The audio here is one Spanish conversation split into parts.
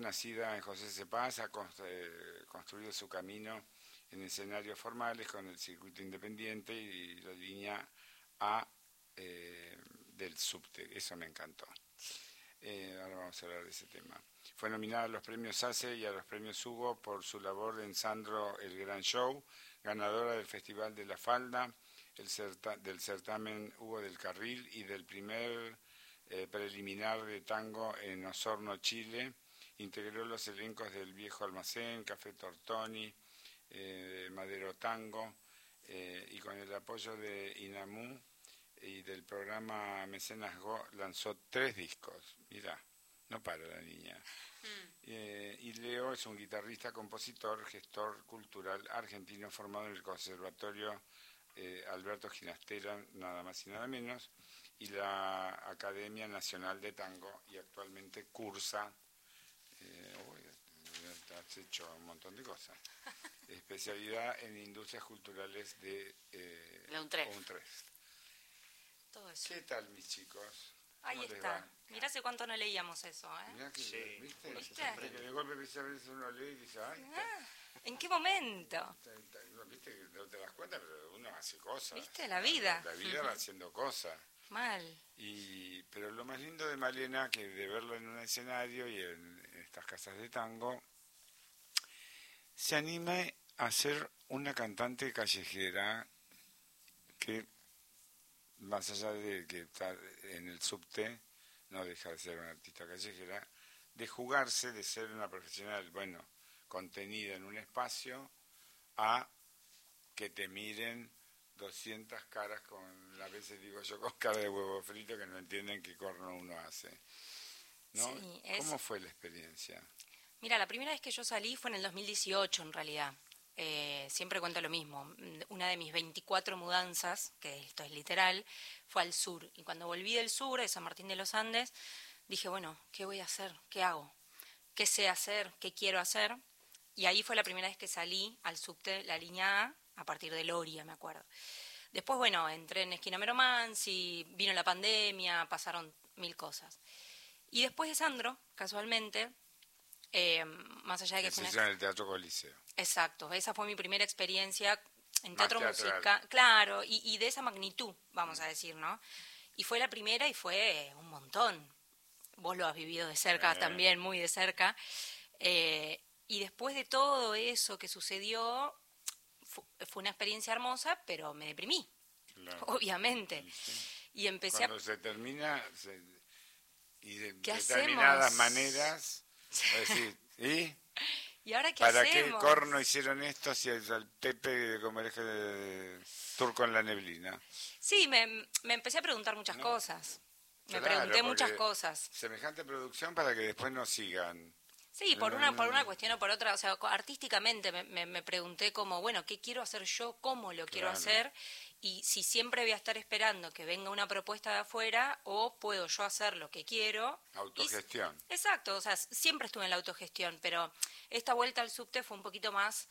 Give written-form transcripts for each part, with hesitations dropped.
nacida en José C. Paz, ha construido su camino en escenarios formales con el circuito independiente y la línea A del subte. Eso me encantó. Ahora vamos a hablar de ese tema. Fue nominada a los premios ACE y a los premios Hugo por su labor en Sandro el Gran Show, ganadora del Festival de la Falda, del certamen Hugo del Carril y del primer preliminar de tango en Osorno, Chile. Integró los elencos del Viejo Almacén, Café Tortoni, Madero Tango, y con el apoyo de INAMU y del programa Mecenas Go lanzó 3 discos. Mirá, no para la niña. Y Leo es un guitarrista, compositor, gestor cultural argentino formado en el Conservatorio Alberto Ginastera, nada más y nada menos, y la Academia Nacional de Tango, y actualmente cursa, has hecho un montón de cosas, especialidad en Industrias Culturales de la UNTREF. Todo eso. ¿Qué tal, mis chicos? Ahí está. Mirá hace cuánto no leíamos eso, Mirá que, sí. ¿viste? ¿Viste? Que de golpe a veces uno lee y dice, ay, ¿en qué momento? viste que no te das cuenta, pero uno hace cosas. ¿Viste? La vida. La vida va haciendo cosas. Mal. Pero lo más lindo de Malena, que de verlo en un escenario y en estas casas de tango, se anima a ser una cantante callejera que, más allá de que está en el subte, no deja de ser una artista callejera, de jugarse, de ser una profesional, bueno, contenida en un espacio, a que te miren 200 caras con, a veces digo yo, con cara de huevo frito, que no entienden qué corno uno hace, ¿no? Sí, ¿Cómo fue la experiencia? Mira, la primera vez que yo salí fue en el 2018, en realidad. Siempre cuento lo mismo. Una de mis 24 mudanzas, que esto es literal, fue al sur. Y cuando volví del sur, de San Martín de los Andes, dije, bueno, ¿qué voy a hacer? ¿Qué hago? ¿Qué sé hacer? ¿Qué quiero hacer? Y ahí fue la primera vez que salí al subte, la línea A partir de Loria, me acuerdo. Después, bueno, entré en Esquina Meromansi, vino la pandemia, pasaron 1000 cosas. Y después de Sandro, casualmente, más allá de que fue en el Teatro Coliseo. Exacto, esa fue mi primera experiencia en Más teatro teatral. musical, claro, y de esa magnitud, vamos a decir, ¿no? Y fue la primera y fue un montón. Vos lo has vivido de cerca también, muy de cerca. Y después de todo eso que sucedió, fue una experiencia hermosa, pero me deprimí, claro, obviamente. Sí. Y empecé Cuando se termina, y de ¿qué determinadas hacemos? maneras, decir, ¿y? ¿Y ahora qué ¿Para hacemos? qué corno hicieron esto si el Pepe como el eje de Turco en la neblina? Sí, me empecé a preguntar muchas cosas. Me pregunté muchas cosas. Semejante producción para que después no sigan. Sí, por una cuestión o por otra, o sea, artísticamente me pregunté como, bueno, ¿qué quiero hacer yo? ¿Cómo lo quiero hacer? Y si siempre voy a estar esperando que venga una propuesta de afuera o puedo yo hacer lo que quiero. Autogestión. Exacto, o sea, siempre estuve en la autogestión, pero esta vuelta al subte fue un poquito más,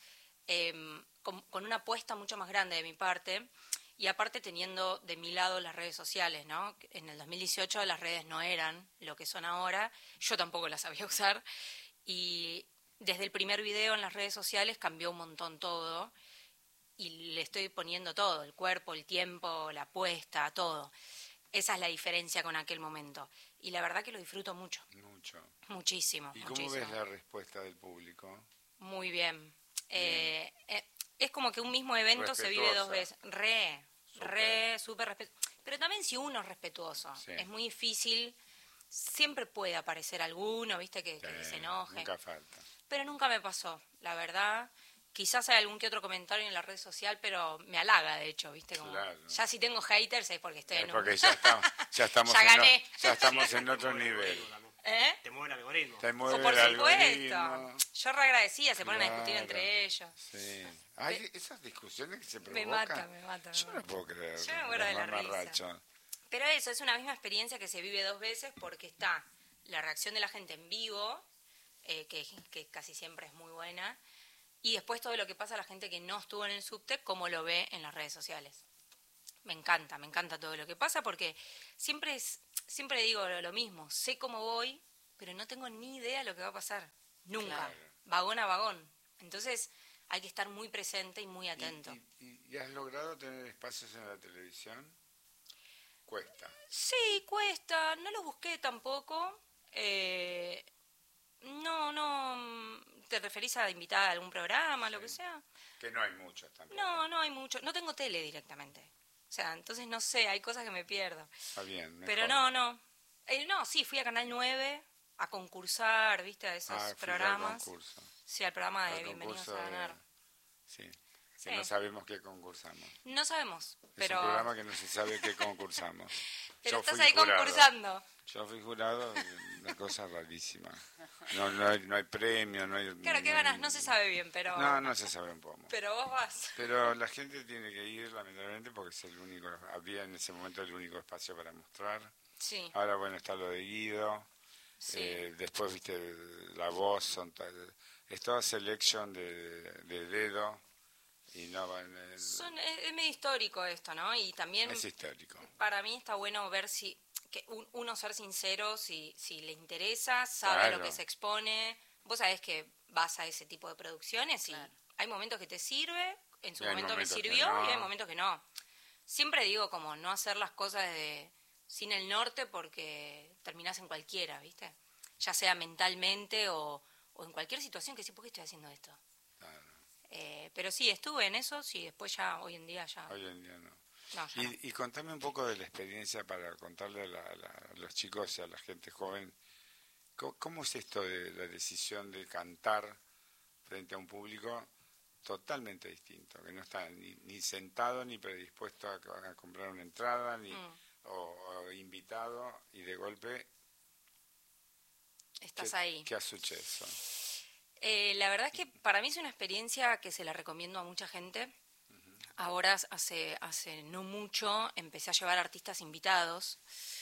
con una apuesta mucho más grande de mi parte. Y aparte teniendo de mi lado las redes sociales, ¿no? En el 2018 las redes no eran lo que son ahora, yo tampoco las sabía usar. Y desde el primer video en las redes sociales cambió un montón todo y le estoy poniendo todo, el cuerpo, el tiempo, la apuesta, todo. Esa es la diferencia con aquel momento. Y la verdad que lo disfruto mucho. Mucho. Muchísimo. ¿Y muchísimo. cómo ves la respuesta del público? Muy bien. Es como que un mismo evento se vive 2 veces. Súper respetuoso. Pero también si uno es respetuoso, es muy difícil. Siempre puede aparecer alguno, viste, que se enoje. Nunca falta. Pero nunca me pasó, la verdad. Quizás hay algún que otro comentario en la red social, pero me halaga, de hecho, viste, como ya si tengo haters es porque estoy en un... Porque ya estamos, ya gané. Ya estamos en otro nivel. Te mueve el algoritmo. Te mueve por el supuesto. algoritmo. Yo re agradecida, se ponen a discutir entre ellos. Sí. Hay esas discusiones que se provocan. Me mata. Yo no puedo creer. Yo me muero de la risa. Pero eso, es una misma experiencia que se vive 2 veces porque está la reacción de la gente en vivo, que casi siempre es muy buena, y después todo lo que pasa a la gente que no estuvo en el subte, cómo lo ve en las redes sociales. Me encanta todo lo que pasa porque siempre digo lo mismo, sé cómo voy, pero no tengo ni idea de lo que va a pasar. nunca, Claro. vagón a vagón. Entonces hay que estar muy presente y muy atento. ¿Y has logrado tener espacios en la televisión? Cuesta. Sí, cuesta, no lo busqué tampoco. No, ¿te referís a invitar a algún programa, lo que sea? Que no hay muchos tampoco. No hay mucho. No tengo tele directamente. O sea, entonces no sé, hay cosas que me pierdo. Está bien, mejor. Pero no. Sí, fui a Canal 9 a concursar, ¿viste? A esos fui programas. al concurso. Sí, al programa de Al Bienvenidos concurso a Ganar. Sí, Sí. que no sabemos qué concursamos. No sabemos, Es pero... un programa que no se sabe qué concursamos. Pero Yo estás fui ahí jurado. concursando. Yo fui jurado, una cosa rarísima. No hay premio, no hay... Claro, ¿qué ganas? No se sabe bien, pero... No se sabe un poco. Pero vos vas. Pero la gente tiene que ir, lamentablemente, porque es el único... Había en ese momento el único espacio para mostrar. Sí. Ahora, bueno, está lo de Guido. Sí. Después, viste, La Voz. Es toda selection de dedo. Y no van... Es medio histórico esto, ¿no? Y también... Es histórico. Para mí está bueno ver que uno ser sincero, si le interesa, sabe Claro. lo que se expone. Vos sabés que vas a ese tipo de producciones y Claro. hay momentos que te sirve, en su Y hay momento me momentos que sirvió no. y hay momentos que no. Siempre digo como no hacer las cosas sin el norte porque terminás en cualquiera, ¿viste? Ya sea mentalmente o en cualquier situación que sí, ¿por qué estoy haciendo esto? Claro. Pero sí, estuve en eso, sí, después ya, hoy en día ya... Hoy en día no. No, ya no. Y contame un poco de la experiencia para contarle a los chicos y a la gente joven. ¿Cómo es esto de la decisión de cantar frente a un público totalmente distinto? Que no está ni sentado, ni predispuesto a comprar una entrada, o invitado, y de golpe... Estás ahí. ¿Qué ha sucedido? La verdad es que para mí es una experiencia que se la recomiendo a mucha gente. Ahora, hace no mucho, empecé a llevar artistas invitados.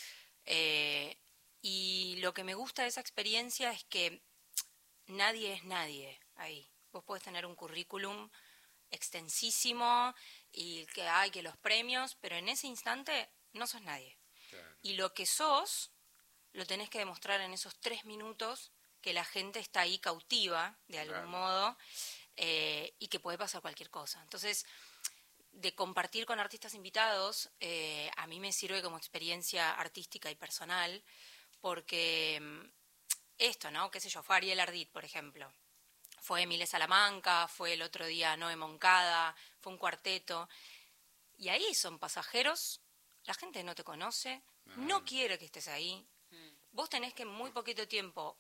Y lo que me gusta de esa experiencia es que nadie es nadie ahí. Vos podés tener un currículum extensísimo y que los premios, pero en ese instante no sos nadie. Claro. Y lo que sos, lo tenés que demostrar en esos 3 minutos que la gente está ahí cautiva, de algún Claro. modo, y que puede pasar cualquier cosa. Entonces, de compartir con artistas invitados, a mí me sirve como experiencia artística y personal, porque esto, ¿no? Qué sé yo, fue Ariel Ardit, por ejemplo. Fue Emile Salamanca, fue el otro día Noé Moncada, fue un cuarteto. Y ahí son pasajeros, la gente no te conoce, no quiere que estés ahí. Vos tenés que en muy poquito tiempo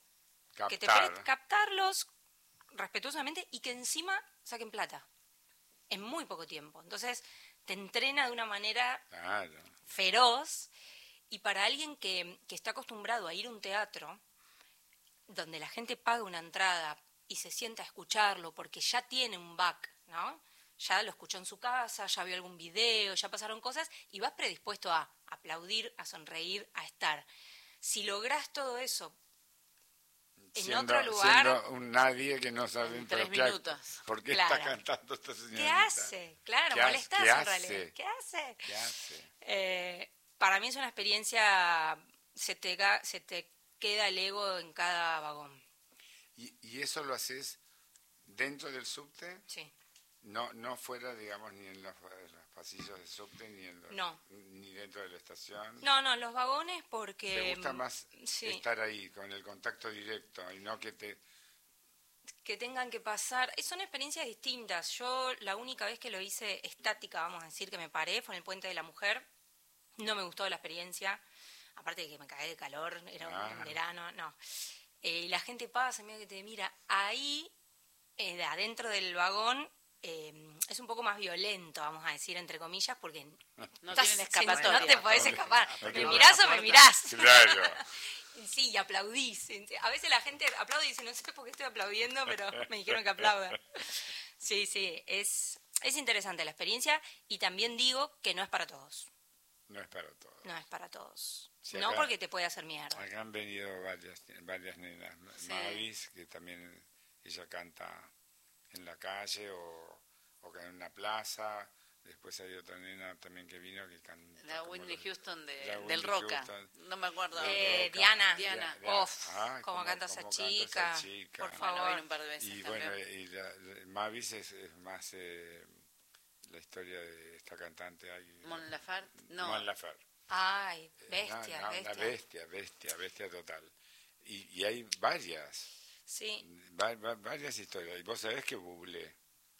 captarlos respetuosamente y que encima saquen plata. En muy poco tiempo. Entonces, te entrena de una manera feroz. Y para alguien que está acostumbrado a ir a un teatro, donde la gente paga una entrada y se sienta a escucharlo, porque ya tiene un back, ¿no? Ya lo escuchó en su casa, ya vio algún video, ya pasaron cosas, y vas predispuesto a aplaudir, a sonreír, a estar. Si lográs todo eso en otro lugar... Siendo un nadie que no sabe en 3 minutos. ¿Por qué Claro. está cantando esta señorita? ¿Qué hace? Claro, molestás en realidad. ¿Qué hace? ¿Qué hace? Para mí es una experiencia, se te queda el ego en cada vagón. ¿Y eso lo haces dentro del subte? Sí. No fuera, digamos, ni en los pasillos del subte, ni dentro de la estación. No, los vagones porque... ¿Te gusta más sí, estar ahí, con el contacto directo, y no que que tengan que pasar? Son experiencias distintas. Yo la única vez que lo hice estática, vamos a decir, que me paré, fue en el Puente de la Mujer. No me gustó la experiencia, aparte de que me caí de calor, era un verano, no. Y la gente pasa, medio que te mira. Ahí, adentro del vagón, es un poco más violento, vamos a decir, entre comillas, porque no tienen escapatoria. No te podés escapar. No, ¿Me mirás o me mirás? Claro. Sí, y aplaudís. A veces la gente aplaude y dice, no sé por qué estoy aplaudiendo, pero me dijeron que aplauda. Sí, es interesante la experiencia, y también digo que no es para todos. No es para todos. No es para todos. Sí, No acá- porque te puede hacer mierda. Acá han venido varias nenas. Sí. Mavis, que también ella canta en la calle o en una plaza. Después hay otra nena también que vino que canta. La Whitney Houston la del Whitney Roca. Houston. No me acuerdo. Diana. Diana. Uf, Ah, cómo canta esa cómo chica. esa chica. Por Bueno, favor. vino un par de veces Y también. bueno, y Mavis es más la historia de esta cantante. Mon Laferte. No. Mon Laferte. Ay, bestia, Una bestia. bestia total. Y hay varias. Sí. Varias historias. Y vos sabés que Bublé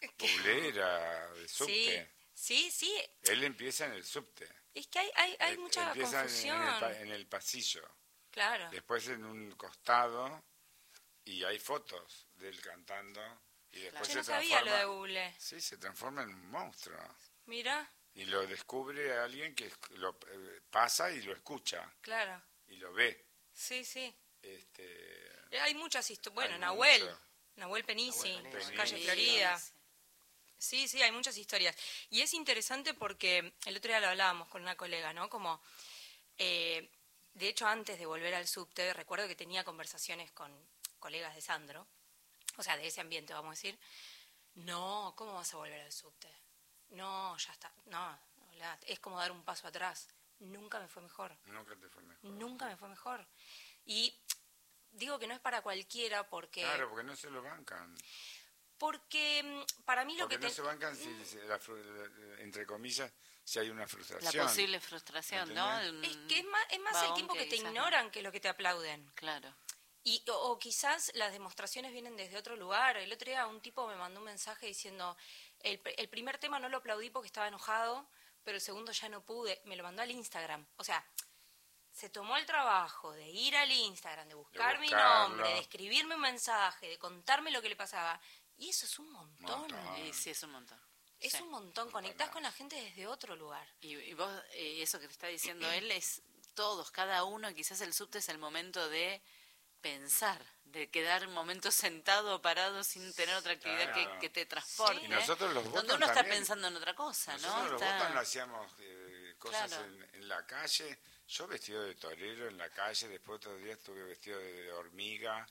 era de subte. Sí. Él empieza en el subte. Es que hay mucha Empieza confusión. en el pasillo. Claro. Después en un costado y hay fotos de él cantando. Y después Yo se no sabía lo de transforma. Bublé. Sí, se transforma en un monstruo. Mira, Y lo descubre alguien que lo pasa y lo escucha. claro. Y lo ve. Sí. Este, Hay muchas historias. Bueno, Hay Nahuel. mucho. Nahuel Penisi, Nahuel Penisi. Calle Sí, Florida. sí. Sí, hay muchas historias. Y es interesante porque el otro día lo hablábamos con una colega, ¿no? Como, de hecho, antes de volver al subte, recuerdo que tenía conversaciones con colegas de Sandro, o sea, de ese ambiente, vamos a decir. No, ¿cómo vas a volver al subte? No, ya está. No, es como dar un paso atrás. Nunca me fue mejor. nunca te fue mejor. Nunca me fue mejor. Y digo que no es para cualquiera porque... Claro, porque no se lo bancan. Porque para mí lo Porque que... no se bancan, entre comillas, si hay una La frustración. posible frustración, ¿no? ¿Entendés? Es que es más el vagón tiempo que te quizás no. ignoran que lo que te aplauden. Claro. O quizás las demostraciones vienen desde otro lugar. El otro día un tipo me mandó un mensaje diciendo, el primer tema no lo aplaudí porque estaba enojado, pero el segundo ya no pude. Me lo mandó al Instagram. O sea, se tomó el trabajo de ir al Instagram, de buscar mi buscarlo. nombre, de escribirme un mensaje, de contarme lo que le pasaba. Y eso es un montón. Montón. Y sí, es un montón. Es Sí. un montón. Conectás con la gente desde otro lugar. Y vos, eso que te está diciendo él es todos, cada uno, quizás el subte es el momento de pensar, de quedar un momento sentado o parado sin tener otra actividad Claro. que te transporte. Sí. Y nosotros los donde votos uno está también. pensando en otra cosa, Nosotros ¿no? los Está- votos no hacíamos cosas Claro. en la calle. Yo vestido de torero en la calle, después otro día estuve vestido de hormiga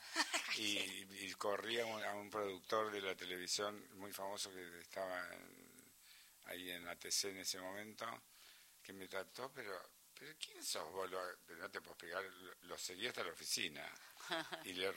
y corría a un productor de la televisión muy famoso que estaba ahí en ATC en ese momento, que me trató, pero ¿quién sos vos? No te puedo explicar, lo seguí hasta la oficina y le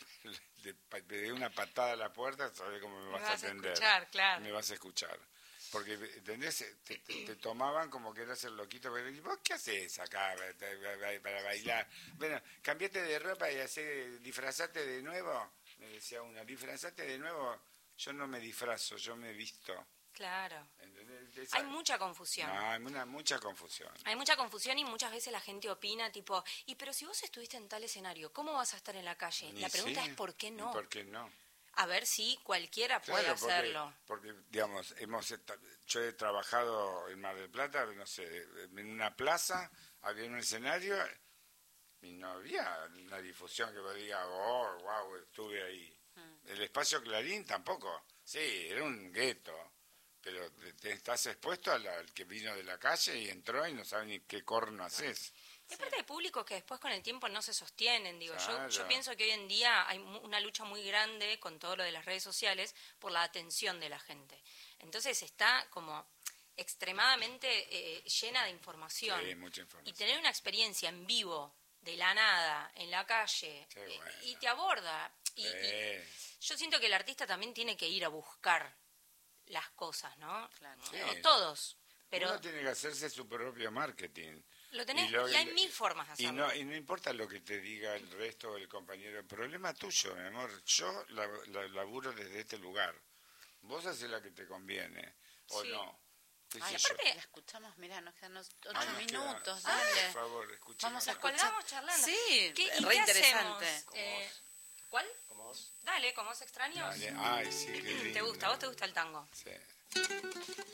pegué una patada a la puerta, sabés cómo me vas a atender. Escuchar, claro. Me vas a escuchar. Porque, ¿entendés? Te tomaban como que eras el loquito, pero ¿y vos qué haces acá para bailar? Bueno, cambiate de ropa y disfrazate de nuevo. Me decía una, disfrazate de nuevo. Yo no me disfrazo, yo me visto. Claro. ¿Entendés? Hay mucha confusión. No, hay mucha confusión. Hay mucha confusión y muchas veces la gente opina tipo, pero si vos estuviste en tal escenario, ¿cómo vas a estar en la calle? Y La pregunta sí, es ¿por qué no? ¿Por qué no? A ver si cualquiera puede Claro, hacerlo. porque digamos, yo he trabajado en Mar del Plata, no sé, en una plaza, había un escenario y no había una difusión que me diga, oh, wow, estuve ahí. El espacio Clarín tampoco. Sí, era un gueto, pero te estás expuesto al que vino de la calle y entró y no sabe ni qué corno haces. Y aparte de públicos que después con el tiempo no se sostienen, digo, Claro. yo pienso que hoy en día hay una lucha muy grande con todo lo de las redes sociales por la atención de la gente. Entonces está como extremadamente llena de información. Sí, mucha información. Y tener una experiencia en vivo, de la nada, en la calle, Qué bueno. y te aborda. Y yo siento que el artista también tiene que ir a buscar las cosas, ¿no? Claro. Sí. O todos, pero Uno tiene que hacerse su propio marketing. lo tenés, Y y hay mil formas de hacerlo. Y no importa lo que te diga el resto o el compañero, el problema tuyo, mi amor. Yo laburo desde este lugar. Vos haces la que te conviene, o Sí. no. ¿Qué Ay, sé yo? aparte, la escuchamos, mirá, nos quedan 8 Ay, nos minutos, queda- dale. Por favor, escuchemos. Vamos a Nos colgamos charlando. Sí, ¿Y re qué interesante. hacemos? ¿Cuál? ¿Cómo vos? Dale, ¿cómo os extraños? Dale. Ay, sí, qué lindo. ¿Te gusta? ¿A vos te gusta el tango? Sí.